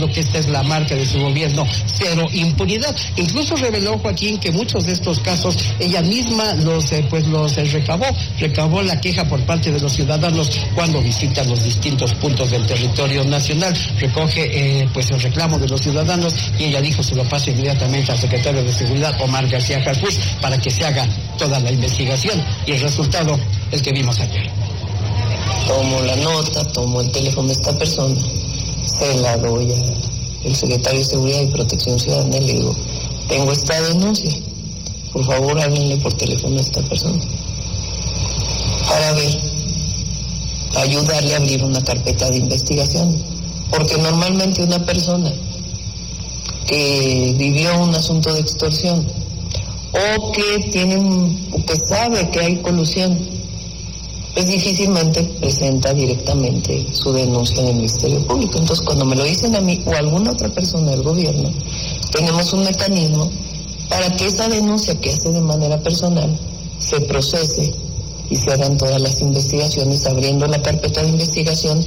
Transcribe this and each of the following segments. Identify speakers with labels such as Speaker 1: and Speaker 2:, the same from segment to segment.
Speaker 1: señalado que esta es la marca de su gobierno, cero impunidad. Incluso reveló Joaquín que muchos de estos casos ella misma los recabó la queja por parte de los ciudadanos cuando visitan los distintos puntos del territorio nacional. Recoge el reclamo de los ciudadanos y ella dijo se lo pasa inmediatamente al secretario de Seguridad, Omar García Harfuch, para que se haga toda la investigación, y el resultado el que vimos ayer.
Speaker 2: Tomo la nota, tomo el teléfono de esta persona, se la doy al secretario de Seguridad y Protección Ciudadana y le digo, tengo esta denuncia, por favor háblenle por teléfono a esta persona para ver, ayudarle a abrir una carpeta de investigación, porque normalmente una persona que vivió un asunto de extorsión o que sabe que hay colusión, pues difícilmente presenta directamente su denuncia en el Ministerio Público. Entonces, cuando me lo dicen a mí o a alguna otra persona del gobierno, tenemos un mecanismo para que esa denuncia que hace de manera personal se procese y se hagan todas las investigaciones, abriendo la carpeta de investigación.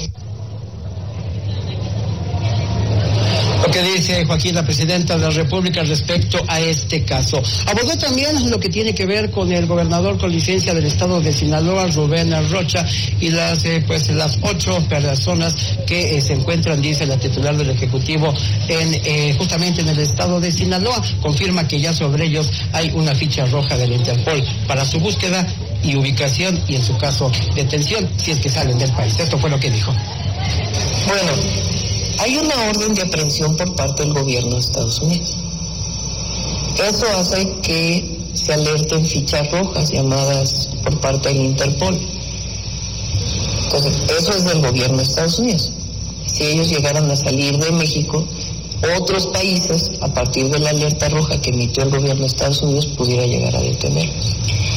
Speaker 1: Lo que dice Joaquín, la presidenta de la República, respecto a este caso. Abordó también lo que tiene que ver con el gobernador con licencia del estado de Sinaloa, Rubén Rocha, y las 8 personas que se encuentran, dice la titular del Ejecutivo, justamente en el estado de Sinaloa. Confirma que ya sobre ellos hay una ficha roja del Interpol para su búsqueda y ubicación y, en su caso, detención, si es que salen del país. Esto fue lo que dijo.
Speaker 2: Bueno, hay una orden de aprehensión por parte del gobierno de Estados Unidos. Eso hace que se alerten fichas rojas llamadas por parte del Interpol. Entonces, eso es del gobierno de Estados Unidos. Si ellos llegaran a salir de México, otros países, a partir de la alerta roja que emitió el gobierno de Estados Unidos, pudiera llegar a detenerlos.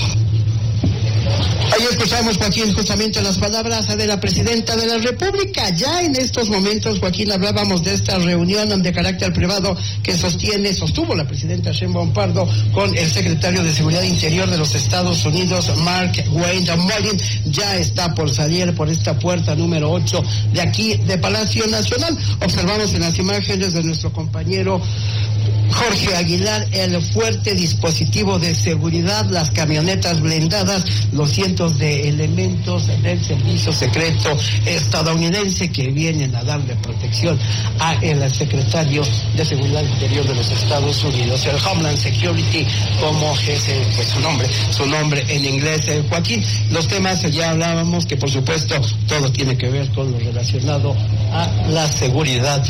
Speaker 1: Ahí escuchamos, Joaquín, justamente las palabras de la presidenta de la República. Ya en estos momentos, Joaquín, hablábamos de esta reunión de carácter privado que sostuvo la presidenta Sheinbaum Pardo con el secretario de Seguridad Interior de los Estados Unidos, Mark Wayne. Ya está por salir por esta puerta número 8 de aquí, de Palacio Nacional. Observamos en las imágenes de nuestro compañero Jorge Aguilar el fuerte dispositivo de seguridad, las camionetas blindadas, los cientos de elementos del servicio secreto estadounidense que vienen a darle protección a el secretario de Seguridad Interior de los Estados Unidos, el Homeland Security, como es su nombre en inglés. Joaquín, los temas ya hablábamos que por supuesto todo tiene que ver con lo relacionado a la seguridad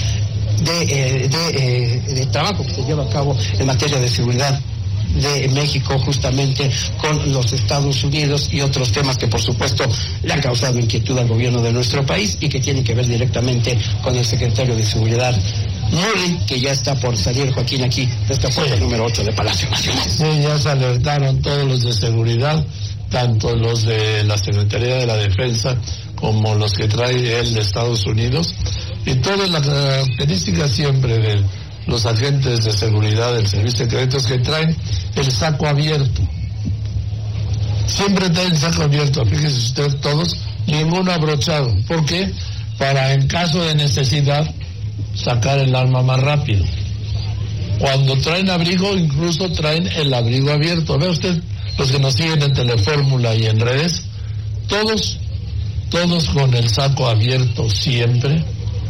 Speaker 1: de trabajo que se lleva a cabo en materia de seguridad de México, justamente con los Estados Unidos, y otros temas que por supuesto le han causado inquietud al gobierno de nuestro país y que tienen que ver directamente con el secretario de Seguridad, Murray, que ya está por salir, Joaquín, aquí de esta puerta número 8 de Palacio Nacional.
Speaker 3: Sí, ya se alertaron todos los de seguridad, tanto los de la Secretaría de la Defensa como los que trae él de Estados Unidos, y toda la característica siempre de los agentes de seguridad del servicio secreto es que traen el saco abierto. Siempre traen el saco abierto, fíjese usted todos, ninguno abrochado. ¿Por qué? Para, en caso de necesidad, sacar el arma más rápido. Cuando traen abrigo, incluso traen el abrigo abierto. Ve usted, los que nos siguen en Telefórmula y en redes, todos con el saco abierto siempre.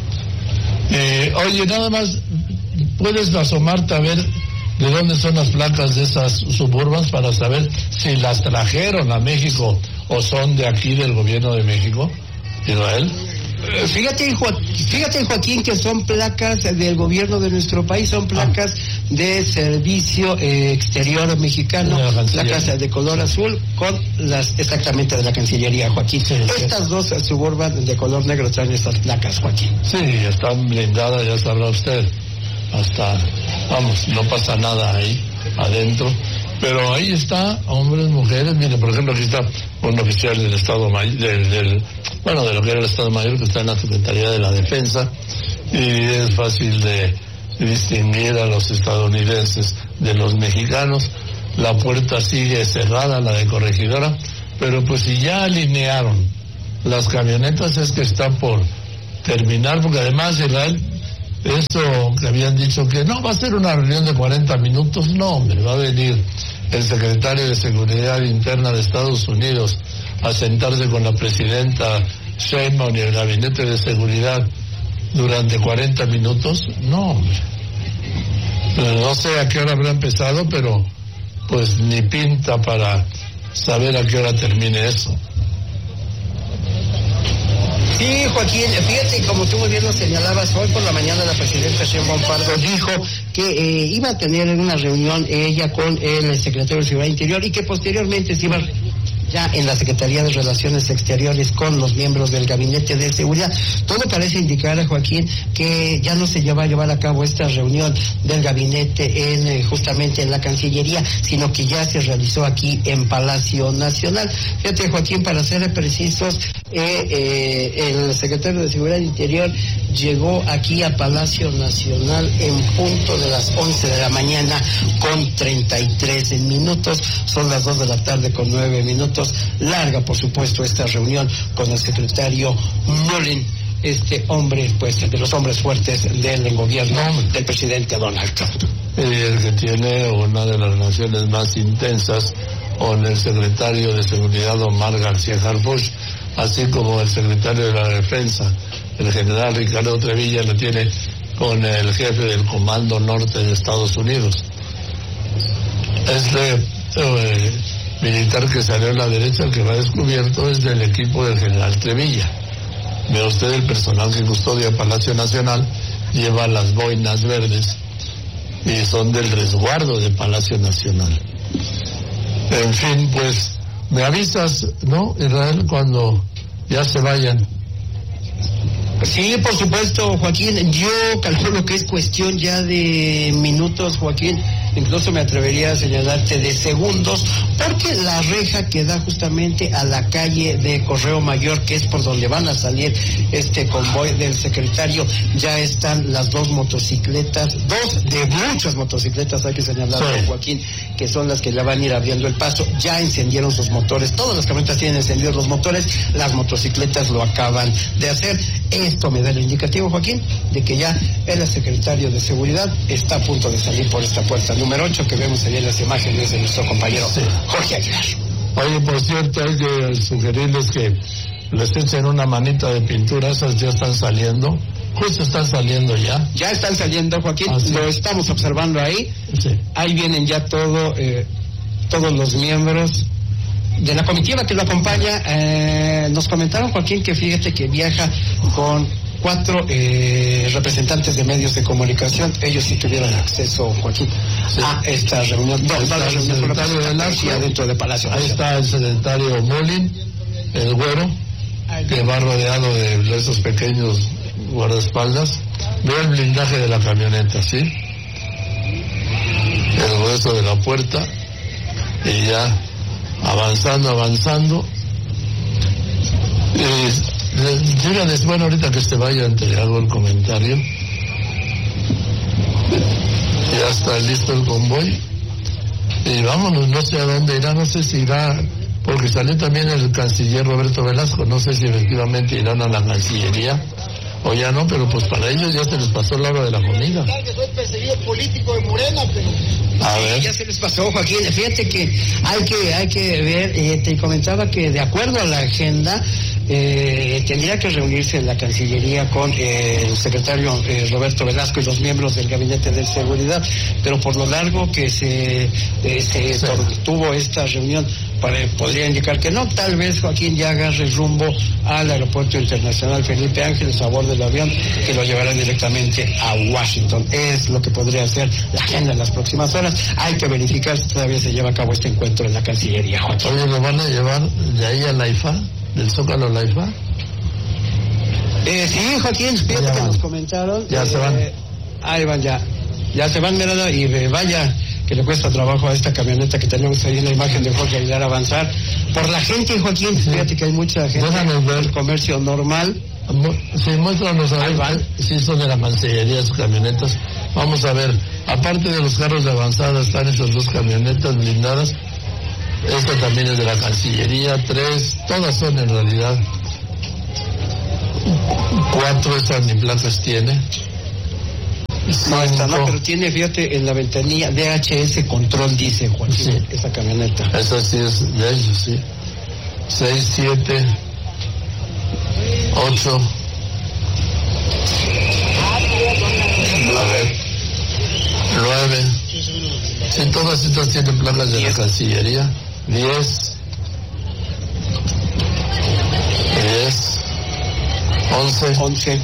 Speaker 3: Oye, nada más, ¿puedes asomarte a ver de dónde son las placas de esas Suburbans para saber si las trajeron a México o son de aquí del gobierno de México, Israel?
Speaker 1: Fíjate, Joaquín, que son placas del gobierno de nuestro país, son placas de servicio exterior mexicano, placas de color azul con las exactamente de la Cancillería, Joaquín. Sí, estas dos Suburban de color negro traen estas placas, Joaquín.
Speaker 3: Sí, están blindadas, ya sabrá usted. No pasa nada ahí adentro. Pero ahí está, hombres, mujeres. Mire, por ejemplo, aquí está un oficial del Estado Mayor, de lo que era el Estado Mayor, que está en la Secretaría de la Defensa, y es fácil de distinguir a los estadounidenses de los mexicanos. La puerta sigue cerrada, la de Corregidora, pero pues si ya alinearon las camionetas es que está por terminar, porque además, Israel, eso que habían dicho que no, va a ser una reunión de 40 minutos, no, hombre, va a venir el secretario de Seguridad Interna de Estados Unidos a sentarse con la presidenta Sheinbaum y el gabinete de seguridad durante 40 minutos, no, hombre. No sé a qué hora habrá empezado, pero pues ni pinta para saber a qué hora termine eso.
Speaker 1: Sí, Joaquín, fíjate, como tú muy bien lo señalabas, hoy por la mañana la presidenta Sheinbaum Pardo dijo que iba a tener una reunión ella con el secretario de Seguridad Interior y que posteriormente se iba a ya en la Secretaría de Relaciones Exteriores con los miembros del Gabinete de Seguridad. Todo parece indicar, Joaquín, que ya no se va a llevar a cabo esta reunión del gabinete justamente en la Cancillería, sino que ya se realizó aquí en Palacio Nacional. Fíjate, Joaquín, para ser precisos, el secretario de Seguridad Interior llegó aquí a Palacio Nacional en punto de las 11 de la mañana con 33 minutos. Son las 2 de la tarde con 9 minutos. Larga, por supuesto, esta reunión con el secretario Mullin, este hombre, pues, de los hombres fuertes del gobierno del presidente Donald Trump.
Speaker 3: Y el que tiene una de las relaciones más intensas con el secretario de Seguridad Omar García Harfuch, así como el secretario de la Defensa, el general Ricardo Trevilla, lo tiene con el jefe del Comando Norte de Estados Unidos. Militar que salió a la derecha, el que va descubierto, es del equipo del general Trevilla. Ve usted, el personal que custodia Palacio Nacional lleva las boinas verdes y son del resguardo de Palacio Nacional. En fin, pues, me avisas, ¿no, Israel, cuando ya se vayan?
Speaker 1: Sí, por supuesto, Joaquín. Yo calculo que es cuestión ya de minutos, Joaquín. Incluso me atrevería a señalarte de segundos, porque la reja que da justamente a la calle de Correo Mayor, que es por donde van a salir este convoy del secretario, ya están las dos motocicletas, dos de muchas motocicletas, hay que señalarlo, sí, Joaquín, que son las que le van a ir abriendo el paso. Ya encendieron sus motores, todas las camionetas tienen encendidos los motores, las motocicletas lo acaban de hacer. Esto me da el indicativo, Joaquín, de que ya el secretario de Seguridad está a punto de salir por esta puerta número 8 que vemos ahí en las imágenes de nuestro compañero, sí, Jorge Aguilar.
Speaker 3: Oye, por cierto, hay que sugerirles que les echen una manita de pintura, esas ya están saliendo, justo están saliendo ya.
Speaker 1: Ya están saliendo, Joaquín, sí, lo estamos observando ahí, sí. Ahí vienen ya todos los miembros de la comitiva que lo acompaña. Nos comentaron, Joaquín, que fíjate que viaja con 4 representantes de medios de comunicación. Ellos sí tuvieron acceso, Joaquín, sí, a esta reunión.
Speaker 3: No, está el secretario de Velasco dentro de Palacio. Ahí está el secretario Mullin, el güero, que va rodeado de esos pequeños guardaespaldas. Veo el blindaje de la camioneta, ¿sí? El grueso de la puerta. Y ya avanzando. Díganles, bueno, ahorita que se vayan, te hago el comentario. Ya está listo el convoy. Y vámonos, no sé a dónde irá, no sé si irá, porque salió también el canciller Roberto Velasco, no sé si efectivamente irán a la Cancillería o ya no, pero pues para ellos ya se les pasó la hora de la comida.
Speaker 1: Soy perseguido político de Morena, pero
Speaker 3: a ver.
Speaker 1: Ya se les pasó, Joaquín. Fíjate que hay que ver, te comentaba que de acuerdo a la agenda tendría que reunirse en la Cancillería con el secretario Roberto Velasco y los miembros del Gabinete de Seguridad, pero por lo largo que se tuvo esta reunión, podría indicar que no. Tal vez, Joaquín, ya agarre rumbo al Aeropuerto Internacional Felipe Ángeles a bordo del avión que lo llevará directamente a Washington. Es lo que podría ser la agenda en las próximas horas. Hay que verificar si todavía se lleva a cabo este encuentro en la Cancillería, Joaquín.
Speaker 3: Oye, ¿lo van a llevar de ahí a la IFA? ¿Del Zócalo a la IFA?
Speaker 1: Sí, Joaquín, fíjate que nos comentaron.
Speaker 3: Ya se van.
Speaker 1: Ahí van ya se van, mirando, y vaya que le cuesta trabajo a esta camioneta que tenemos ahí en la imagen de Jorge Aguilar avanzar. Por la gente, Joaquín, sí, fíjate que hay mucha gente.
Speaker 3: Déjanos ver
Speaker 1: el comercio normal.
Speaker 3: Sí, muéstranos a ver si son de la Cancillería sus camionetas. Vamos a ver, aparte de los carros de avanzada están esas 2 camionetas blindadas. Esta también es de la Cancillería, 3, todas son en realidad. 4, estas ni placas tiene.
Speaker 1: No, esta no, pero tiene, fíjate, en la ventanilla DHS Control, dice Joaquín, sí. Esa camioneta.
Speaker 3: Esa sí es de ellos, sí. 6, 7, 8. A ver. 9. Sí, todas estas tienen placas de 10. La Cancillería. 10. 11.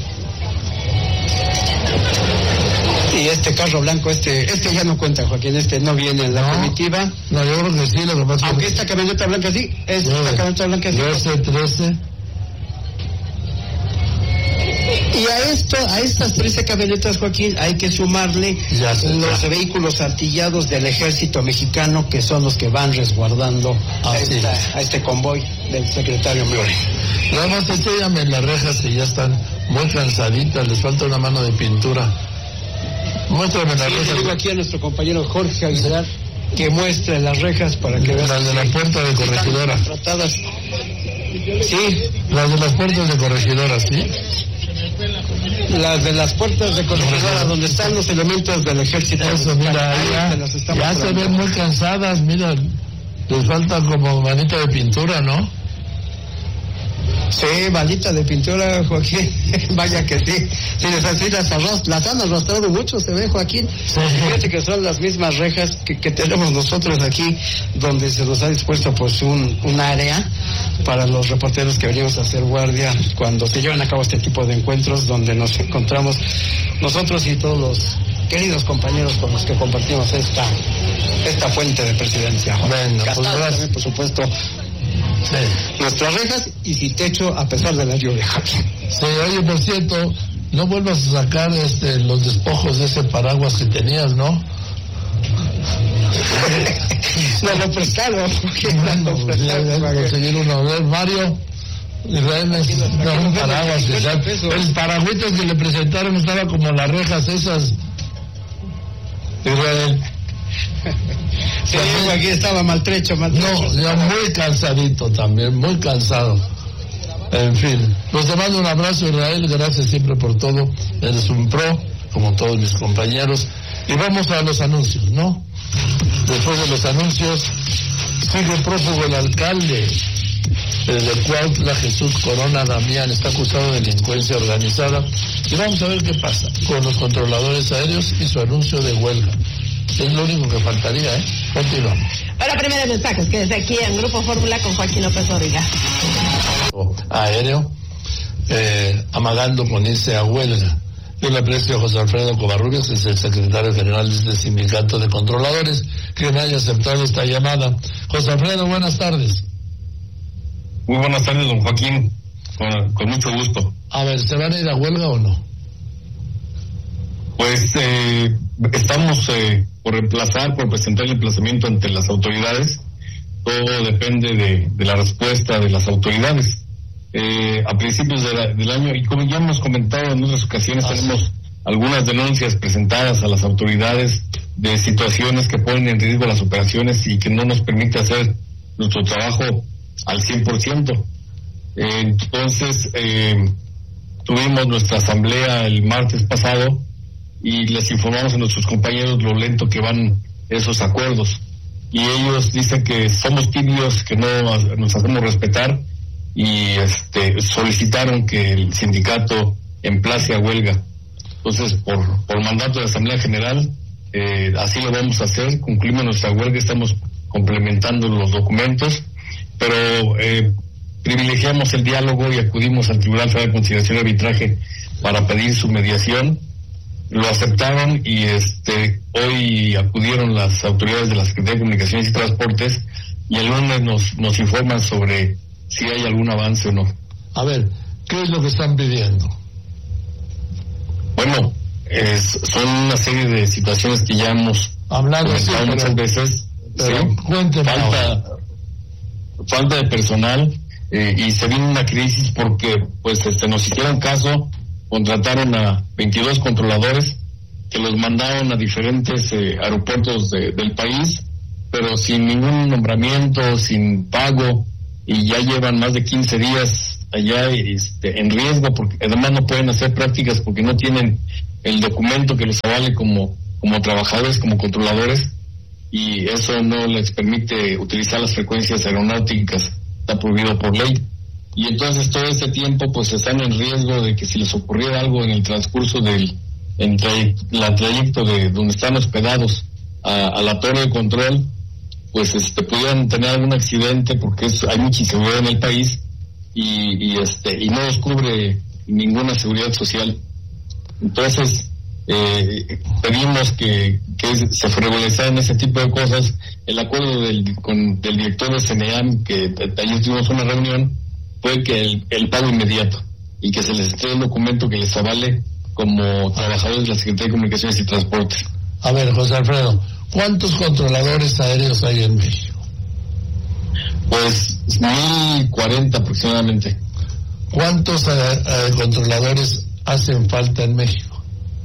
Speaker 3: Y este carro blanco, este ya no cuenta, Joaquín, este no viene en la comitiva. No, yo creo que sí, lo que pasa.
Speaker 1: Aunque esta camioneta blanca sí, esta camioneta blanca sí.
Speaker 3: 13.
Speaker 1: Y a estas 13 camionetas, Joaquín, hay que sumarle los vehículos artillados del ejército mexicano, que son los que van resguardando a este convoy del secretario Miure.
Speaker 3: Nada más enséñame las rejas, que ya están muy cansaditas, les falta una mano de pintura. Muéstrame las rejas.
Speaker 1: Le digo aquí a nuestro compañero Jorge Aguilar que muestre las rejas para que vean.
Speaker 3: Las de la puerta de Corregidora.
Speaker 1: Tratadas. Sí.
Speaker 3: Las de las puertas de Corregidora, ¿sí?
Speaker 1: Las de las puertas de Corregidora, donde están los elementos del ejército.
Speaker 3: Eso, mira, ya se ven muy cansadas, mira, les falta como manita de pintura, ¿no?
Speaker 1: Sí, manita de pintura, Joaquín. Vaya que sí. Sí, las han arrastrado mucho, se ve, Joaquín. Sí. Fíjate que son las mismas rejas que tenemos nosotros aquí, donde se nos ha dispuesto pues un área para los reporteros que venimos a hacer guardia cuando se llevan a cabo este tipo de encuentros, donde nos encontramos nosotros y todos los queridos compañeros con los que compartimos esta fuente de presidencia.
Speaker 3: Bueno, pues
Speaker 1: también, por supuesto. Sí. Nuestras rejas y sin techo a pesar de la lluvia.
Speaker 3: Sí, oye, por cierto, no vuelvas a sacar los despojos de ese paraguas que tenías, ¿no?
Speaker 1: No lo prestaron.
Speaker 3: Conseguir uno. Mario, Israel necesita un paraguas. El paragüitas que le presentaron estaba como las rejas esas. Israel.
Speaker 1: Sí, aquí estaba maltrecho.
Speaker 3: No, ya muy cansadito también, muy cansado. En fin, pues te mando un abrazo, Israel, gracias siempre por todo. Eres un pro, como todos mis compañeros. Y vamos a los anuncios, ¿no? Después de los anuncios, sigue prófugo el alcalde de Cuautla, Jesús Corona Damián, está acusado de delincuencia organizada. Y vamos a ver qué pasa con los controladores aéreos y su anuncio de huelga. Es lo único que faltaría, ¿eh? Continuamos.
Speaker 4: Ahora, primeros mensajes, que desde aquí en Grupo Fórmula con Joaquín López Dóriga.
Speaker 3: Aéreo, amagando ponerse a huelga. Yo le aprecio a José Alfredo Covarrubias, que es el secretario general de este sindicato de controladores, que me haya aceptado esta llamada. José Alfredo, buenas tardes.
Speaker 5: Muy buenas tardes, don Joaquín, con mucho gusto.
Speaker 3: A ver, ¿se van a ir a huelga o no?
Speaker 5: Pues estamos por presentar el emplazamiento ante las autoridades. Todo depende de la respuesta de las autoridades. A principios del año, y como ya hemos comentado en otras ocasiones, tenemos algunas denuncias presentadas a las autoridades de situaciones que ponen en riesgo las operaciones y que no nos permite hacer nuestro trabajo al 100%. Entonces, tuvimos nuestra asamblea el martes pasado y les informamos a nuestros compañeros lo lento que van esos acuerdos. Y ellos dicen que somos tibios, que no nos hacemos respetar, y solicitaron que el sindicato emplace a huelga. Entonces, por mandato de Asamblea General, así lo vamos a hacer, concluimos nuestra huelga, estamos complementando los documentos, pero privilegiamos el diálogo y acudimos al Tribunal Federal de Conciliación y Arbitraje para pedir su mediación. Lo aceptaron y hoy acudieron las autoridades de la Secretaría de Comunicaciones y Transportes y el lunes nos informan sobre si hay algún avance o no.
Speaker 3: A ver, ¿qué es lo que están pidiendo?
Speaker 5: Bueno, son una serie de situaciones que ya hemos
Speaker 3: hablado
Speaker 5: muchas veces.
Speaker 3: Pero
Speaker 5: ¿sí?
Speaker 3: Cuénteme.
Speaker 5: Falta de personal y se viene una crisis porque pues nos hicieron caso. Contrataron a 22 controladores que los mandaron a diferentes aeropuertos del país, pero sin ningún nombramiento, sin pago, y ya llevan más de 15 días allá en riesgo, porque además no pueden hacer prácticas porque no tienen el documento que los avale como trabajadores, como controladores, y eso no les permite utilizar las frecuencias aeronáuticas, está prohibido por ley. Y entonces todo este tiempo pues están en riesgo de que si les ocurriera algo en el transcurso del trayecto de donde están hospedados a la torre de control, pues pudieran tener algún accidente, porque hay mucha inseguridad en el país y no los cubre ninguna seguridad social. Entonces pedimos que se regularizaran ese tipo de cosas. El acuerdo del director de CNEAM, que ayer tuvimos una reunión, fue que el pago inmediato y que se les entregue un documento que les avale como trabajadores de la Secretaría de Comunicaciones y Transportes.
Speaker 3: A ver, José Alfredo, ¿cuántos controladores aéreos hay en México?
Speaker 5: Pues 1,040 aproximadamente.
Speaker 3: ¿Cuántos controladores hacen falta en México?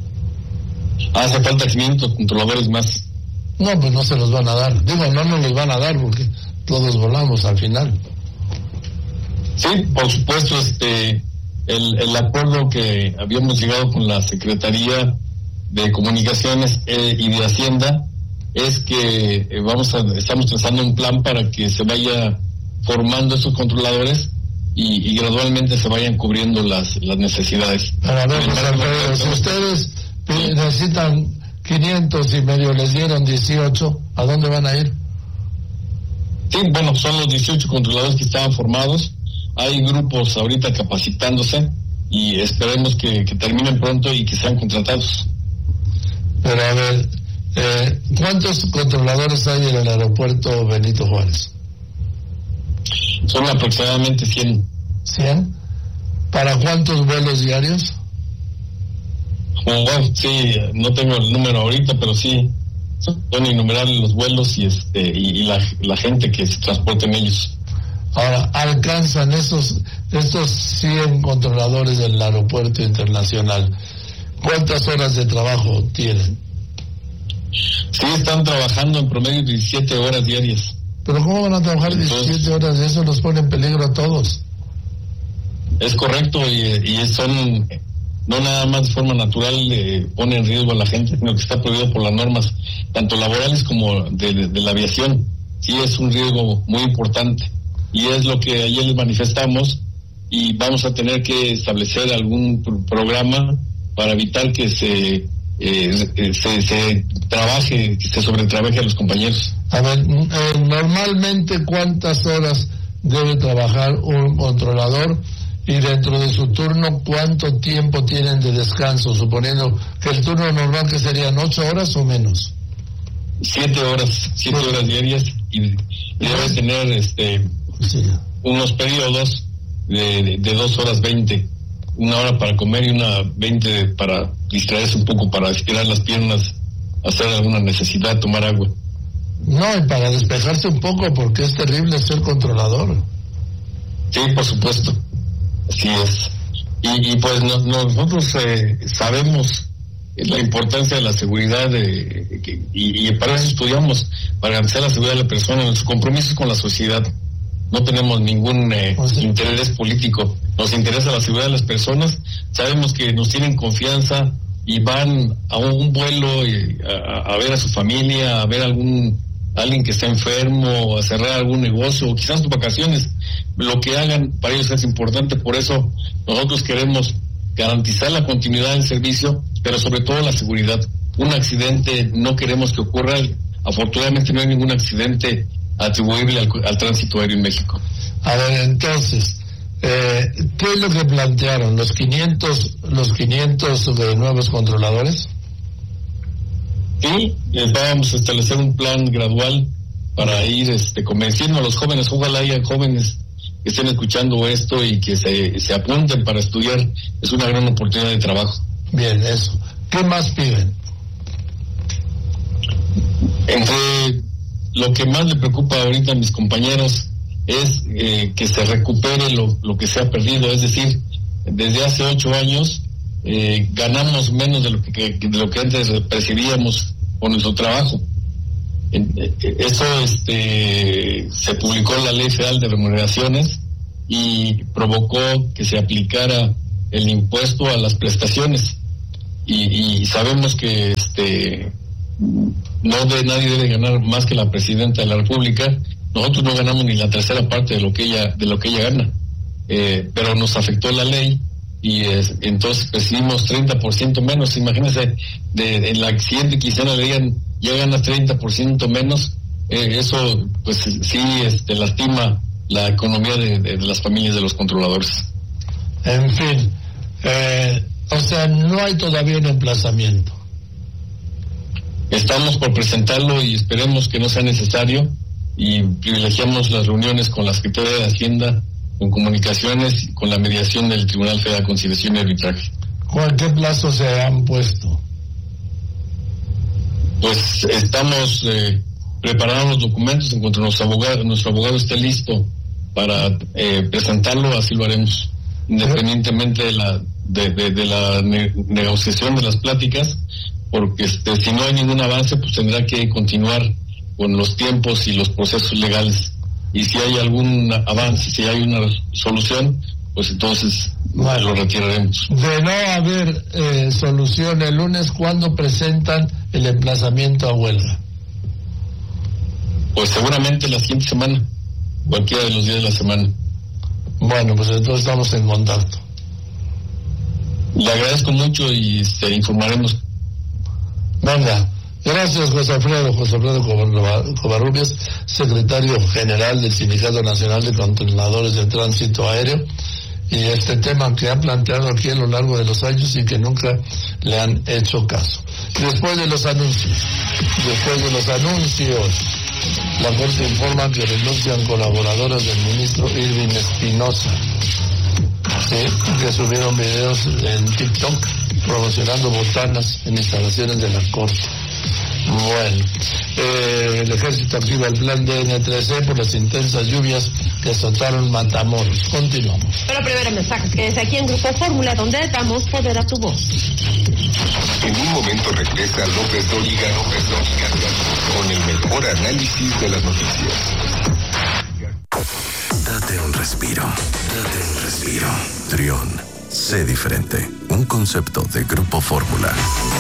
Speaker 5: Hace falta 500 controladores más.
Speaker 3: No, pues no se los van a dar. Digo, no nos los van a dar porque todos volamos al final.
Speaker 5: Sí, por supuesto, el acuerdo que habíamos llegado con la Secretaría de Comunicaciones y de Hacienda es que estamos trazando un plan para que se vaya formando estos controladores y gradualmente se vayan cubriendo las necesidades.
Speaker 3: A ver, José Alfredo, si ustedes necesitan 500 y medio les dieron 18, ¿a dónde van a ir?
Speaker 5: Sí, bueno, son los 18 controladores que estaban formados. Hay grupos ahorita capacitándose y esperemos que terminen pronto y que sean contratados.
Speaker 3: Pero a ver, ¿cuántos controladores hay en el aeropuerto Benito Juárez?
Speaker 5: Son aproximadamente 100.
Speaker 3: ¿100? ¿Para cuántos vuelos diarios?
Speaker 5: Bueno, sí, no tengo el número ahorita, pero sí, son innumerables los vuelos y la gente que se transporta en ellos.
Speaker 3: Ahora, ¿alcanzan estos 100 controladores del aeropuerto internacional? ¿Cuántas horas de trabajo tienen?
Speaker 5: Sí, están trabajando en promedio 17 horas diarias.
Speaker 3: ¿Pero cómo van a trabajar 17 horas? Eso los pone en peligro a todos.
Speaker 5: Es correcto, y son, no nada más de forma natural pone en riesgo a la gente, sino que está prohibido por las normas, tanto laborales como de la aviación. Sí, es un riesgo muy importante. Y es lo que ayer les manifestamos, y vamos a tener que establecer algún programa para evitar que se trabaje, que se sobretrabaje a los compañeros.
Speaker 3: A ver, normalmente ¿cuántas horas debe trabajar un controlador? Y dentro de su turno, ¿cuánto tiempo tienen de descanso? Suponiendo que el turno normal, que serían 8 horas o menos.
Speaker 5: 7 horas diarias, y debe tener
Speaker 3: sí,
Speaker 5: unos periodos de 2 horas 20, 1 hora para comer y una 20 para distraerse un poco, para estirar las piernas, hacer alguna necesidad, tomar agua.
Speaker 3: No, y para despejarse un poco, porque es terrible ser controlador.
Speaker 5: Sí, por supuesto, así es. Y pues nosotros sabemos la importancia de la seguridad, y para eso estudiamos, para garantizar la seguridad de la persona, nuestros compromisos con la sociedad. No tenemos ningún interés político, nos interesa la seguridad de las personas. Sabemos que nos tienen confianza y van a un vuelo a ver a su familia, a ver alguien que está enfermo, a cerrar algún negocio, o quizás sus vacaciones. Lo que hagan para ellos es importante. Por eso nosotros queremos garantizar la continuidad del servicio, pero sobre todo la seguridad. Un accidente no queremos que ocurra. Afortunadamente no hay ningún accidente atribuible al tránsito aéreo en México.
Speaker 3: A ver, entonces, ¿qué es lo que plantearon? ¿Los 500 de nuevos controladores?
Speaker 5: Sí, vamos a establecer un plan gradual para ir convenciendo a los jóvenes. Ojalá haya jóvenes que estén escuchando esto y que se apunten para estudiar. Es una gran oportunidad de trabajo.
Speaker 3: Bien, eso. ¿Qué más piden?
Speaker 5: Entre lo que más le preocupa ahorita a mis compañeros es que se recupere lo que se ha perdido. Es decir, desde hace 8 años ganamos menos de lo que antes percibíamos con nuestro trabajo. Eso se publicó en la Ley Federal de Remuneraciones y provocó que se aplicara el impuesto a las prestaciones. y sabemos que nadie debe ganar más que la presidenta de la República. Nosotros no ganamos ni la tercera parte de lo que ella gana, pero nos afectó la ley y entonces recibimos 30% menos. Imagínense, en la siguiente quincena le digan ya ganas 30% menos, eso pues sí lastima la economía de las familias de los controladores.
Speaker 3: En fin, o sea, no hay todavía un emplazamiento.
Speaker 5: Estamos por presentarlo y esperemos que no sea necesario, y privilegiamos las reuniones con la Secretaría de Hacienda, con comunicaciones y con la mediación del Tribunal Federal de Conciliación y Arbitraje.
Speaker 3: ¿Cuál qué plazo se han puesto?
Speaker 5: Pues estamos preparando los documentos. En cuanto nuestro abogado esté listo para presentarlo, así lo haremos, independientemente de la negociación de las pláticas, porque si no hay ningún avance, pues tendrá que continuar con los tiempos y los procesos legales, y si hay algún avance, si hay una solución, pues entonces lo retiraremos.
Speaker 3: De no haber solución el lunes, ¿cuándo presentan el emplazamiento a huelga?
Speaker 5: Pues seguramente la siguiente semana, cualquiera de los días de la semana.
Speaker 3: Bueno, pues entonces estamos en contacto.
Speaker 5: Le agradezco mucho y informaremos.
Speaker 3: Venga, gracias José Alfredo Covarrubias, secretario general del Sindicato Nacional de Controladores de Tránsito Aéreo, y este tema que ha planteado aquí a lo largo de los años y que nunca le han hecho caso. Después de los anuncios, la Corte informa que renuncian colaboradoras del ministro Irving Espinosa, que subieron videos en TikTok promocionando botanas en instalaciones de la Corte. Bueno, el Ejército activa el plan DN3C por las intensas lluvias que azotaron Matamoros. Continuamos.
Speaker 4: Pero primero mensajes que desde aquí en Grupo Fórmula, donde damos poder a tu voz.
Speaker 6: En un momento regresa López Dóriga con el mejor análisis de las noticias.
Speaker 7: Date un respiro. Trión, sé diferente. Un concepto de Grupo Fórmula.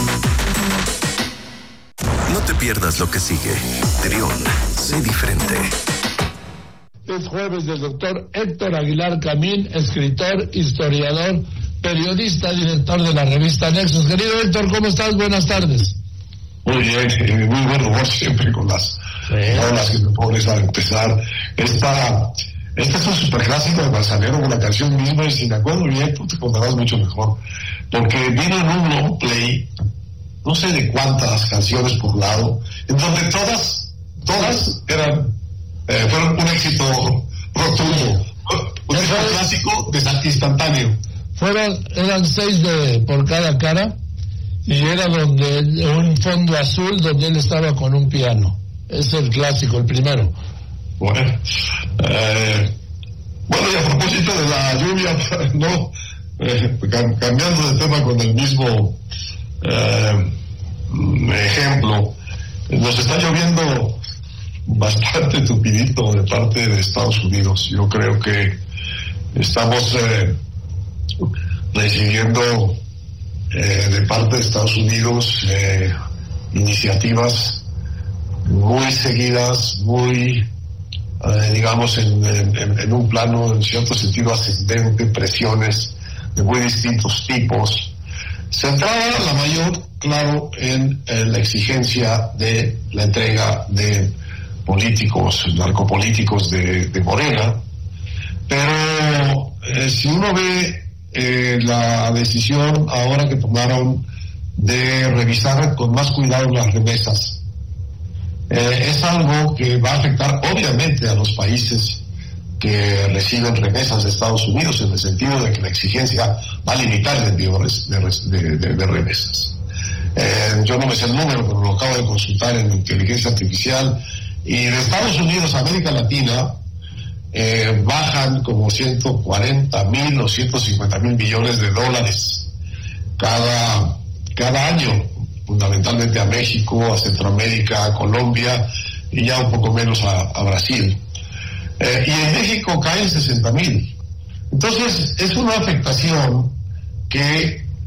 Speaker 7: No te pierdas lo que sigue. Trión, sé diferente.
Speaker 3: Es jueves del doctor Héctor Aguilar Camín, escritor, historiador, periodista, director de la revista Nexos. Querido Héctor, ¿cómo estás? Buenas tardes.
Speaker 8: Muy bien, muy buen humor siempre con las que me pones a empezar. Este es un superclásico de Manzanero con la canción misma, y si me acuerdo bien, tú te contarás mucho mejor, porque vino en un long play, no sé de cuántas canciones por lado, en donde todas fueron un éxito rotundo, un éxito clásico instantáneo.
Speaker 3: Eran 6 por cada cara, y era donde un fondo azul donde él estaba con un piano. Es el clásico, el primero.
Speaker 8: Bueno, y a propósito de la lluvia, cambiando de tema con el mismo ejemplo, nos está lloviendo bastante tupidito de parte de Estados Unidos. Yo creo que estamos recibiendo de parte de Estados Unidos iniciativas muy seguidas, muy digamos en un plano en cierto sentido ascendente, presiones de muy distintos tipos, centrada la mayor, claro, en la exigencia de la entrega de políticos, narcopolíticos de Morena. Pero si uno ve la decisión ahora que tomaron de revisar con más cuidado las remesas, es algo que va a afectar obviamente a los países que reciben remesas de Estados Unidos, en el sentido de que la exigencia va a limitar el envío de remesas. Yo no me sé el número, pero lo acabo de consultar en inteligencia artificial, y de Estados Unidos a América Latina bajan como 140,000 o 150,000 millones de dólares cada año, fundamentalmente a México, a Centroamérica, a Colombia y ya un poco menos a Brasil. Y en México caen 60,000. Entonces es una afectación que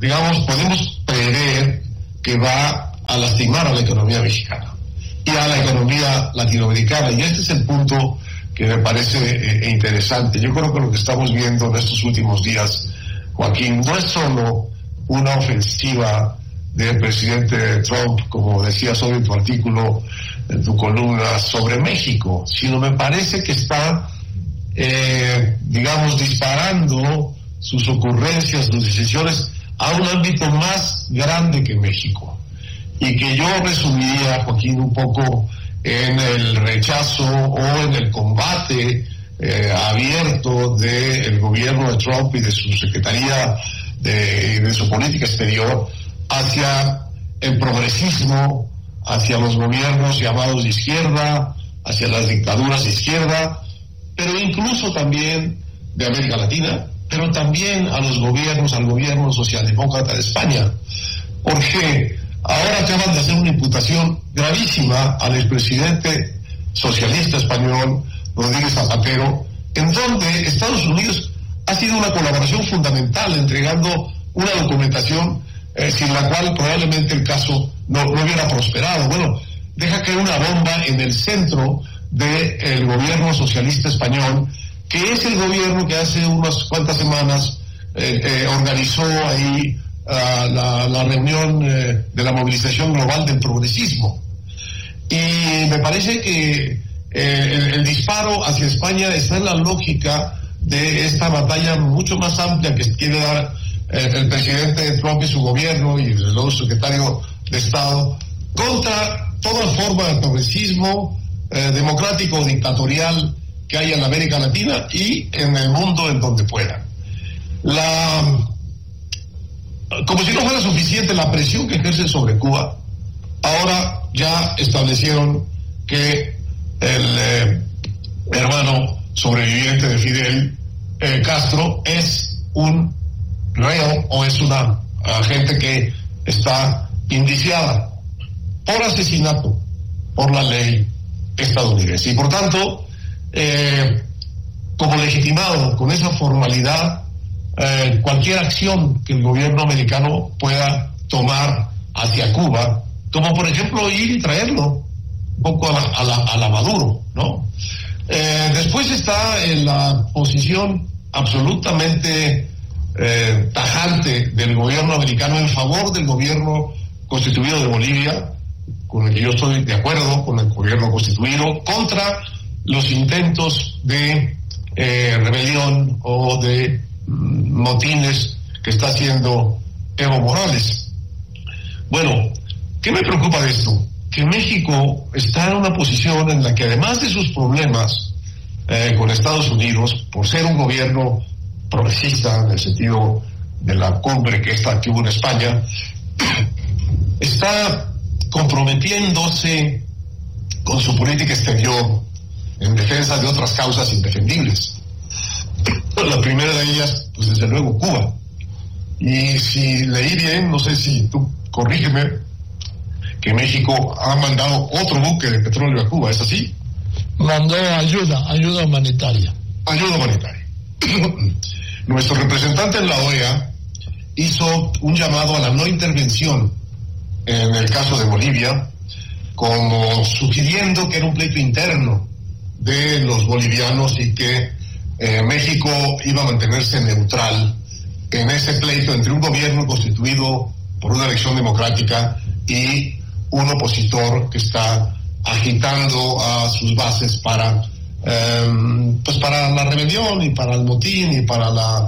Speaker 8: digamos, podemos prever que va a lastimar a la economía mexicana y a la economía latinoamericana. Y este es el punto que me parece interesante. Yo creo que lo que estamos viendo en estos últimos días, Joaquín, no es solo una ofensiva del presidente Trump, como decías hoy en tu artículo, en tu columna, sobre México, sino me parece que está, digamos, disparando sus ocurrencias, sus decisiones a un ámbito más grande que México. Y que yo resumiría, Joaquín, un poco en el rechazo o en el combate abierto del gobierno de Trump y de su Secretaría de su política exterior hacia el progresismo, hacia los gobiernos llamados de izquierda, hacia las dictaduras de izquierda, pero incluso también de América Latina, pero también a los gobiernos, al gobierno socialdemócrata de España, porque ahora acaban de hacer una imputación gravísima al expresidente socialista español, Rodríguez Zapatero, en donde Estados Unidos ha sido una colaboración fundamental, entregando una documentación sin la cual probablemente el caso no hubiera prosperado. Bueno, deja caer una bomba en el centro del gobierno socialista español, que es el gobierno que hace unas cuantas semanas organizó ahí la reunión de la movilización global del progresismo. Y me parece que el disparo hacia España está en la lógica de esta batalla mucho más amplia que quiere dar el presidente Trump y su gobierno y el nuevo secretario de Estado contra toda forma de progresismo democrático o dictatorial que hay en América Latina y en el mundo en donde pueda. Como si no fuera suficiente la presión que ejerce sobre Cuba, ahora ya establecieron que el hermano sobreviviente de Fidel Castro es un reo o es una gente que está indiciada por asesinato por la ley estadounidense. Y por tanto, como legitimado con esa formalidad, cualquier acción que el gobierno americano pueda tomar hacia Cuba, como por ejemplo ir y traerlo un poco a la Maduro, ¿no? Después está en la posición absolutamente tajante del gobierno americano en favor del gobierno constituido de Bolivia, con el que yo estoy de acuerdo, con el gobierno constituido, contra los intentos de rebelión o de motines que está haciendo Evo Morales. Bueno, ¿qué me preocupa de esto? Que México está en una posición en la que, además de sus problemas con Estados Unidos, por ser un gobierno progresista en el sentido de la cumbre que hubo en España, está comprometiéndose con su política exterior en defensa de otras causas indefendibles. La primera de ellas, pues desde luego, Cuba. Y si leí bien, no sé si tú corrígeme, que México ha mandado otro buque de petróleo a Cuba, ¿es así?
Speaker 3: Mandó ayuda humanitaria.
Speaker 8: Ayuda humanitaria. Nuestro representante en la OEA hizo un llamado a la no intervención en el caso de Bolivia, como sugiriendo que era un pleito interno de los bolivianos y que México iba a mantenerse neutral en ese pleito entre un gobierno constituido por una elección democrática y un opositor que está agitando a sus bases para la rebelión y para el motín y para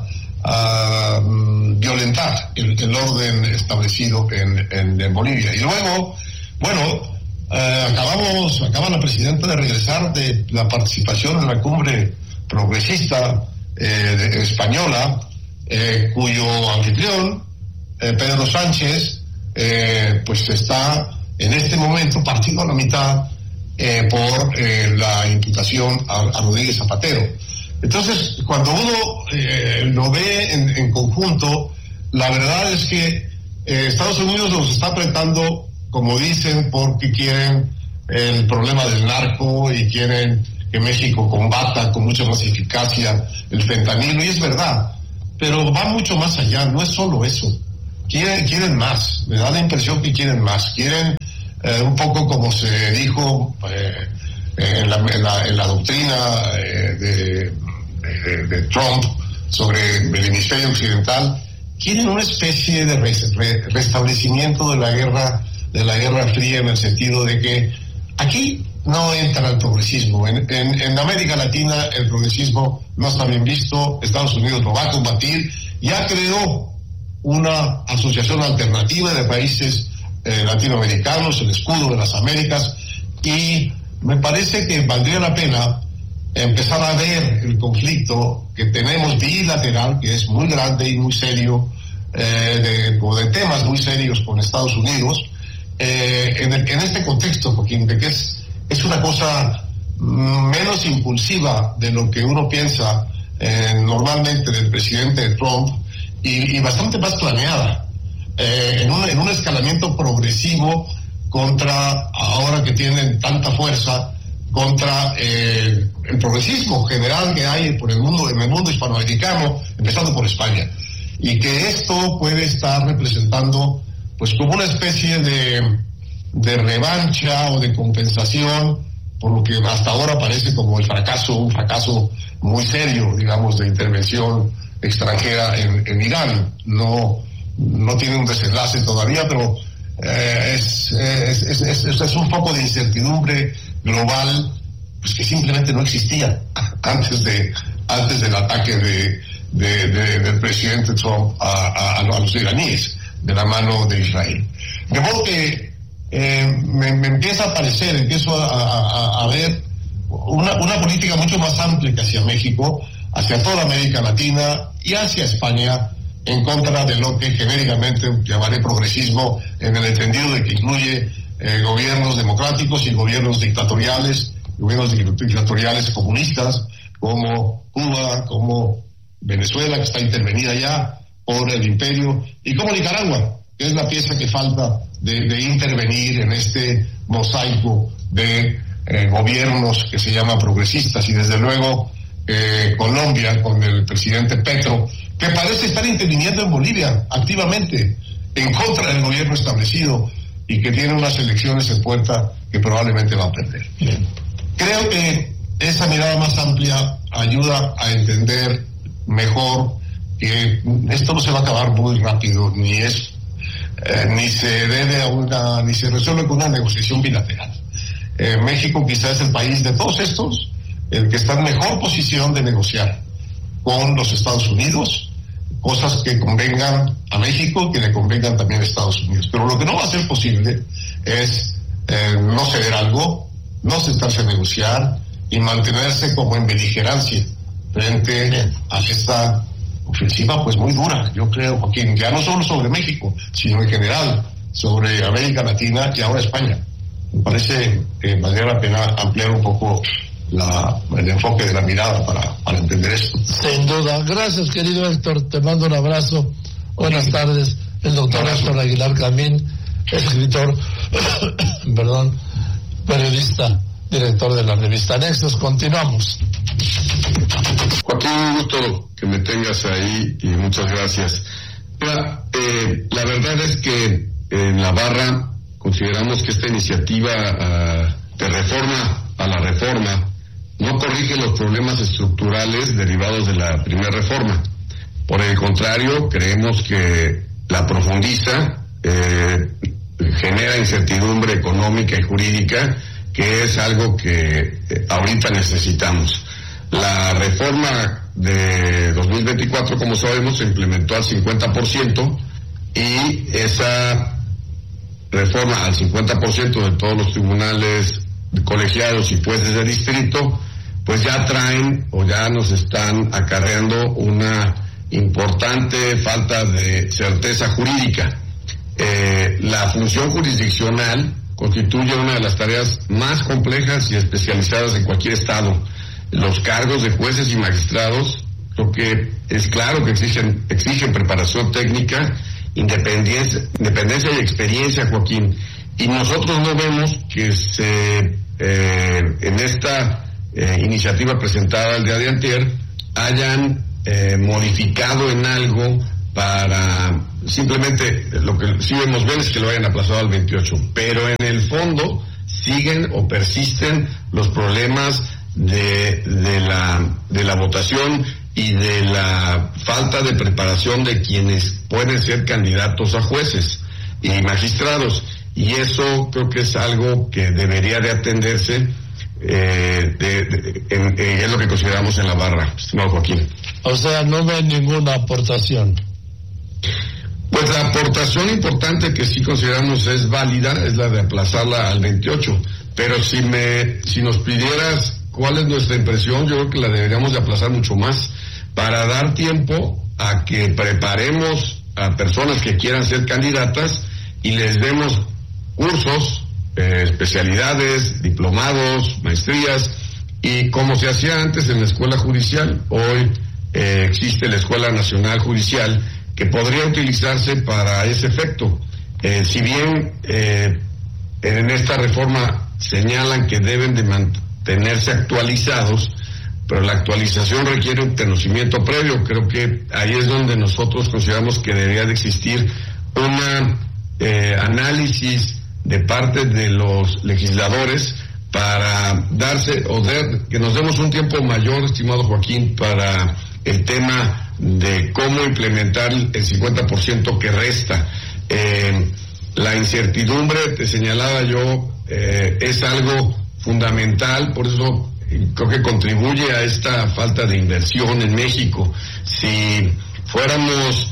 Speaker 8: violentar el orden establecido en Bolivia. Y luego, bueno, acaba la presidenta de regresar de la participación en la cumbre progresista española, cuyo anfitrión, Pedro Sánchez, pues está en este momento partido a la mitad por la imputación a Rodríguez Zapatero. Entonces, cuando uno lo ve en conjunto, la verdad es que Estados Unidos los está apretando, como dicen, porque quieren el problema del narco y quieren que México combata con mucha más eficacia el fentanilo, y es verdad, pero va mucho más allá, no es solo eso. quieren más, me da la impresión que quieren más, quieren un poco como se dijo en la doctrina de Trump sobre el hemisferio occidental, quieren una especie de restablecimiento de la Guerra Fría, en el sentido de que aquí no entra el progresismo. En América Latina el progresismo no está bien visto, Estados Unidos lo va a combatir, ya creó una asociación alternativa de países latinoamericanos, el Escudo de las Américas, y me parece que valdría la pena empezar a ver el conflicto que tenemos bilateral, que es muy grande y muy serio, de temas muy serios con Estados Unidos, en este contexto, Joaquín, de que es una cosa menos impulsiva de lo que uno piensa normalmente del presidente Trump, y bastante más planeada, en un escalamiento progresivo contra, ahora que tienen tanta fuerza, contra el progresismo general que hay en el mundo hispanoamericano, empezando por España, y que esto puede estar representando pues como una especie de revancha o de compensación por lo que hasta ahora parece como un fracaso muy serio, digamos, de intervención extranjera en Irán. No tiene un desenlace todavía, pero es un foco de incertidumbre global, pues que simplemente no existía antes del ataque del presidente Trump a los iraníes de la mano de Israel. De modo que me empiezo a ver una política mucho más amplia que hacia México, hacia toda América Latina y hacia España, en contra de lo que genéricamente llamaré progresismo, en el entendido de que incluye gobiernos democráticos y gobiernos dictatoriales comunistas, como Cuba, como Venezuela, que está intervenida ya por el imperio, y como Nicaragua, que es la pieza que falta de intervenir en este mosaico de gobiernos que se llaman progresistas, y desde luego Colombia, con el presidente Petro, que parece estar interviniendo en Bolivia activamente en contra del gobierno establecido, y que tiene unas elecciones en puerta que probablemente va a perder. Bien. Creo que esa mirada más amplia ayuda a entender mejor que esto no se va a acabar muy rápido, ni se resuelve con una negociación bilateral. México quizás es el país de todos estos el que está en mejor posición de negociar con los Estados Unidos cosas que convengan a México, que le convengan también a Estados Unidos. Pero lo que no va a ser posible es no ceder algo, no sentarse a negociar y mantenerse como en beligerancia frente a esta ofensiva pues muy dura, yo creo, Joaquín, ya no solo sobre México, sino en general sobre América Latina y ahora España. Me parece que valdría la pena ampliar un poco el enfoque de la mirada para entender esto.
Speaker 3: Sin duda. Gracias, querido Héctor, te mando un abrazo. Buenas tardes. El doctor Héctor Aguilar Camín, escritor, periodista, director de la revista Nexos. Continuamos.
Speaker 9: Joaquín, un gusto que me tengas ahí y muchas gracias. Mira, la verdad es que en la barra consideramos que esta iniciativa de reforma a la reforma no corrige los problemas estructurales derivados de la primera reforma. Por el contrario, creemos que la profundiza, genera incertidumbre económica y jurídica, que es algo que ahorita necesitamos. La reforma de 2024, como sabemos, se implementó al 50%, y esa reforma al 50% de todos los tribunales colegiados y jueces de distrito, pues ya traen o ya nos están acarreando una importante falta de certeza jurídica. La función jurisdiccional constituye una de las tareas más complejas y especializadas en cualquier estado. Los cargos de jueces y magistrados, lo que es claro que exigen preparación técnica, independencia y experiencia, Joaquín. Y nosotros no vemos que en esta iniciativa presentada el día de antier hayan modificado en algo para simplemente, lo que sí vemos bien es que lo hayan aplazado al 28, pero en el fondo siguen o persisten los problemas de la votación y de la falta de preparación de quienes pueden ser candidatos a jueces y magistrados, y eso creo que es algo que debería de atenderse, es lo que consideramos en la barra, estimado Joaquín.
Speaker 3: O sea, no hay ninguna aportación.
Speaker 9: Pues la aportación importante que sí consideramos es válida es la de aplazarla al 28, pero si nos pidieras cuál es nuestra impresión, yo creo que la deberíamos de aplazar mucho más para dar tiempo a que preparemos a personas que quieran ser candidatas y les demos cursos, especialidades, diplomados, maestrías, y como se hacía antes en la escuela judicial, hoy existe la Escuela Nacional Judicial que podría utilizarse para ese efecto. Si bien en esta reforma señalan que deben de mantenerse actualizados, pero la actualización requiere un conocimiento previo. Creo que ahí es donde nosotros consideramos que debería de existir un análisis de parte de los legisladores para que nos demos un tiempo mayor, estimado Joaquín, para el tema de cómo implementar el 50% que resta. La incertidumbre, te señalaba yo, es algo fundamental, por eso creo que contribuye a esta falta de inversión en México. Si fuéramos,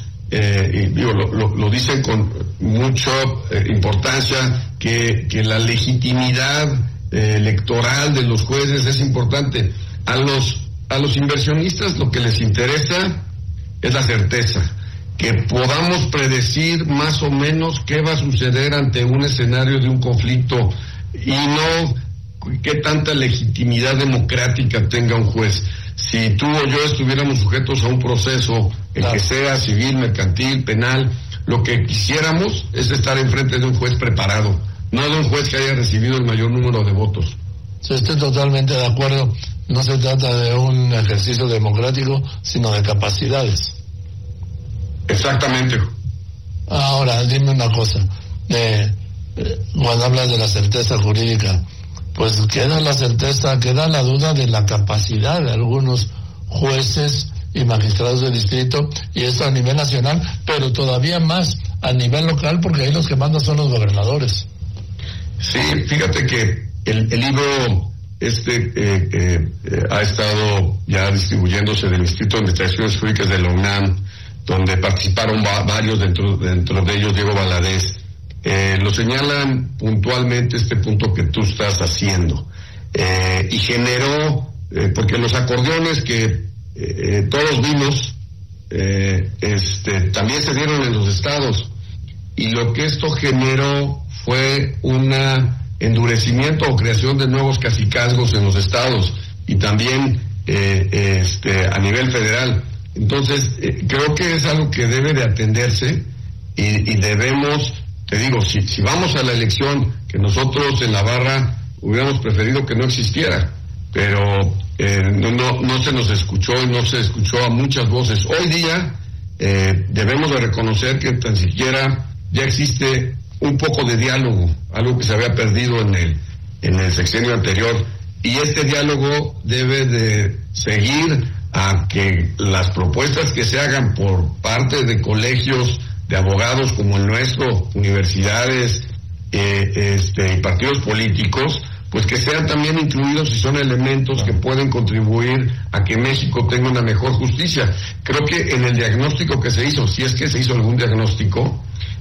Speaker 9: lo dicen con mucha importancia, que la legitimidad electoral de los jueces es importante. A los inversionistas lo que les interesa es la certeza, que podamos predecir más o menos qué va a suceder ante un escenario de un conflicto y no qué tanta legitimidad democrática tenga un juez. Si tú o yo estuviéramos sujetos a un proceso, el que sea civil, mercantil, penal, lo que quisiéramos es estar enfrente de un juez preparado, no de un juez que haya recibido el mayor número de votos.
Speaker 3: Sí, estoy totalmente de acuerdo. No se trata de un ejercicio democrático, sino de capacidades.
Speaker 9: Exactamente.
Speaker 3: Ahora, dime una cosa. Cuando hablas de la certeza jurídica, pues queda la duda de la capacidad de algunos jueces y magistrados de distrito, y esto a nivel nacional, pero todavía más a nivel local, porque ahí los que mandan son los gobernadores.
Speaker 9: Sí, fíjate que el libro ha estado ya distribuyéndose del Instituto de Investigaciones Jurídicas de la UNAM, donde participaron varios, dentro de ellos Diego Valadez. Lo señalan puntualmente este punto que tú estás haciendo, y generó, porque los acordeones que todos vimos también se dieron en los estados, y lo que esto generó fue un endurecimiento o creación de nuevos cacicazgos en los estados y también a nivel federal. Entonces creo que es algo que debe de atenderse, y debemos, te digo, si vamos a la elección, que nosotros en la barra hubiéramos preferido que no existiera, pero no se nos escuchó, y no se escuchó a muchas voces. Hoy día debemos de reconocer que tan siquiera ya existe un poco de diálogo, algo que se había perdido en el sexenio anterior, y este diálogo debe de seguir a que las propuestas que se hagan por parte de colegios de abogados como el nuestro, universidades y partidos políticos, pues que sean también incluidos si son elementos que pueden contribuir a que México tenga una mejor justicia. Creo que en el diagnóstico que se hizo, si es que se hizo algún diagnóstico,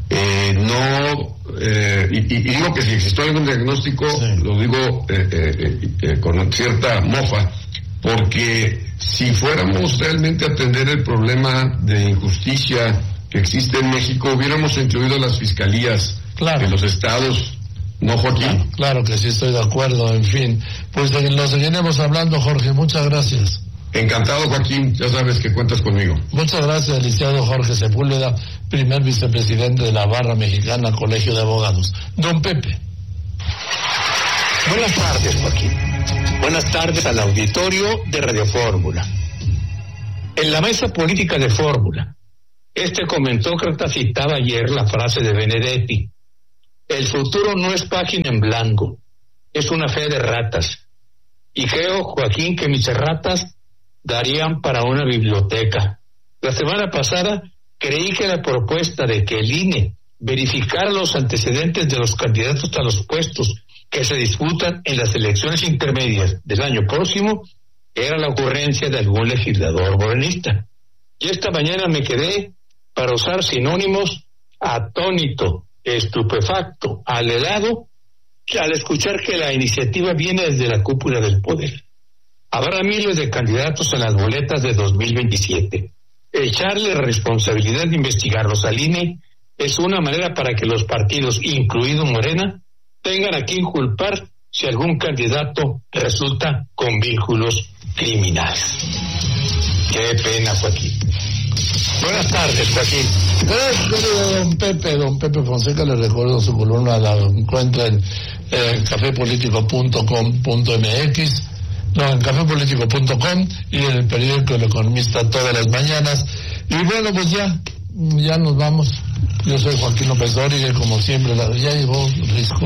Speaker 9: y digo que si existió algún diagnóstico, sí, lo digo con cierta mofa, porque si fuéramos realmente a atender el problema de injusticia que existe en México, hubiéramos incluido las fiscalías de los estados, ¿no, Joaquín?
Speaker 3: Claro que sí, estoy de acuerdo. En fin, pues lo seguiremos hablando, Jorge. Muchas gracias.
Speaker 9: Encantado, Joaquín, ya sabes que cuentas conmigo.
Speaker 3: Muchas gracias, licenciado Jorge Sepúlveda, primer vicepresidente de la Barra Mexicana Colegio de Abogados. Don Pepe.
Speaker 10: Buenas tardes, Joaquín. Buenas tardes al auditorio de Radio Fórmula. En la mesa política de Fórmula, Este comentócrata citaba ayer la frase de Benedetti: el futuro no es página en blanco, es una fe de ratas. Y creo, Joaquín, que mis erratas darían para una biblioteca. La semana pasada creí que la propuesta de que el INE verificara los antecedentes de los candidatos a los puestos que se disputan en las elecciones intermedias del año próximo era la ocurrencia de algún legislador morenista. Y esta mañana me quedé, para usar sinónimos, atónito, estupefacto, alelado, al escuchar que la iniciativa viene desde la cúpula del poder. Habrá miles de candidatos en las boletas de 2027. Echarle responsabilidad de investigarlos al INE es una manera para que los partidos, incluido Morena, tengan a quien culpar si algún candidato resulta con vínculos criminales. Qué pena, Joaquín. Buenas tardes, Joaquín.
Speaker 3: Don Pepe Fonseca, le recuerdo su columna, la encuentra en cafepolitico.com.mx, en cafepolitico.com y en el periódico El Economista todas las mañanas. Y bueno, pues ya nos vamos. Yo soy Joaquín López Dóriga, como siempre. ¿Ya llegó Risco?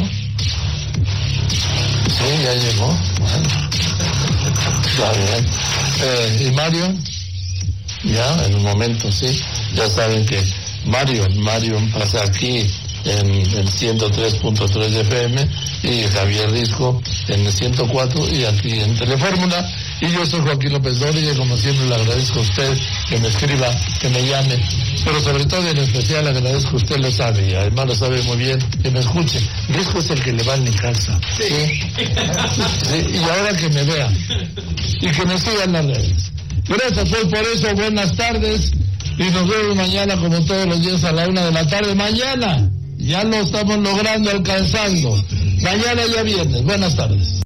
Speaker 3: Sí, ya llegó. Bueno, está bien. ¿Y Mario? Ya, en un momento, sí. Ya saben que Mario pasa aquí en 103.3 de FM y Javier Risco en el 104 y aquí en Telefórmula. Y yo soy Joaquín López Dóriga, y como siempre le agradezco a usted que me escriba, que me llame, pero sobre todo en especial le agradezco a usted, lo sabe, y además lo sabe muy bien, que me escuche. Risco es el que le va en mi casa. Sí. Y ahora que me vea y que me siga en las redes. Gracias pues por eso, buenas tardes y nos vemos mañana como todos los días a la 1 de la tarde. Mañana ya lo estamos logrando, alcanzando. Mañana ya viernes. Buenas tardes.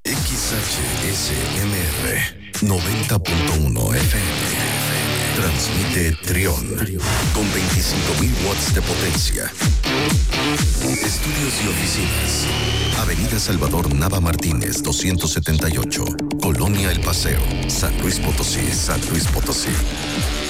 Speaker 7: XHSMR 90.1 FM transmite Trión con 25.000 watts de potencia. Estudios y oficinas. Avenida Salvador Nava Martínez 278, Colonia El Paseo, San Luis Potosí, San Luis Potosí.